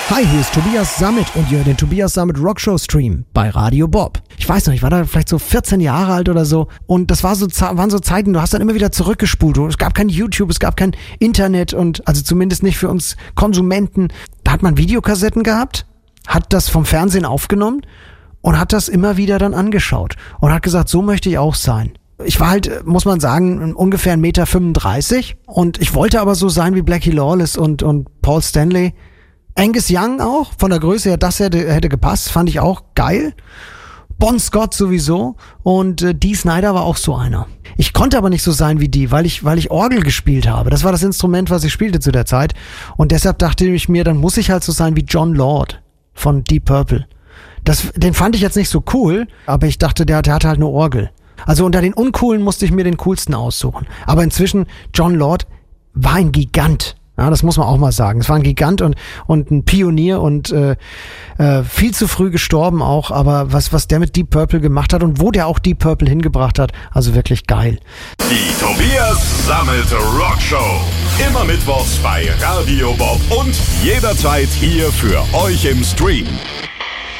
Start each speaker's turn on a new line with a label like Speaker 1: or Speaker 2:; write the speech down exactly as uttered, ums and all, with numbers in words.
Speaker 1: Hi, hier ist Tobias Sammet und ihr hört den Tobias Sammet Rockshow Stream bei Radio Bob. Ich weiß noch, ich war da vielleicht so vierzehn Jahre alt oder so und das war so, waren so Zeiten, du hast dann immer wieder zurückgespult. Es gab kein YouTube, es gab kein Internet und also zumindest nicht für uns Konsumenten. Da hat man Videokassetten gehabt, hat das vom Fernsehen aufgenommen und hat das immer wieder dann angeschaut und hat gesagt, so möchte ich auch sein. Ich war halt, muss man sagen, ungefähr ein Meter fünfunddreißig und ich wollte aber so sein wie Blackie Lawless und, und Paul Stanley. Angus Young auch, von der Größe her, das hätte, hätte gepasst, fand ich auch geil. Bon Scott sowieso und äh, Dee Snider war auch so einer. Ich konnte aber nicht so sein wie die, weil ich, weil ich Orgel gespielt habe. Das war das Instrument, was ich spielte zu der Zeit. Und deshalb dachte ich mir, dann muss ich halt so sein wie John Lord von Deep Purple. Das, den fand ich jetzt nicht so cool, aber ich dachte, der, der hatte halt eine Orgel. Also unter den Uncoolen musste ich mir den coolsten aussuchen. Aber inzwischen, John Lord war ein Gigant. Ja, das muss man auch mal sagen. Es war ein Gigant und und ein Pionier und äh, äh, viel zu früh gestorben auch. Aber was was der mit Deep Purple gemacht hat und wo der auch Deep Purple hingebracht hat, also wirklich geil.
Speaker 2: Die Tobias Sammet Rockshow. Immer mittwochs bei Radio Bob und jederzeit hier für euch im Stream.